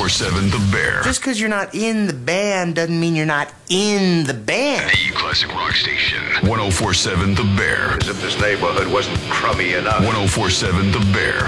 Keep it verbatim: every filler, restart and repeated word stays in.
four seven The Bear. Just because you're not in the band doesn't mean you're not in the band. The classic rock station. one oh four seven The Bear. As if this neighborhood wasn't crummy enough. one oh four seven The Bear.